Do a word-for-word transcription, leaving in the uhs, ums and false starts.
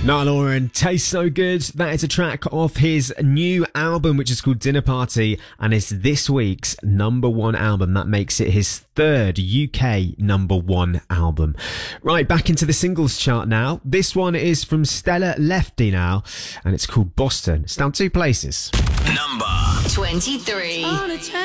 Niall Horan, Tastes So Good. That is a track off his new album, which is called Dinner Party, and it's this week's number one album. That makes it his third U K number one album. Right, back into the singles chart now. This one is from Stella Lefty now, and it's called Boston. It's down two places. Number twenty-three.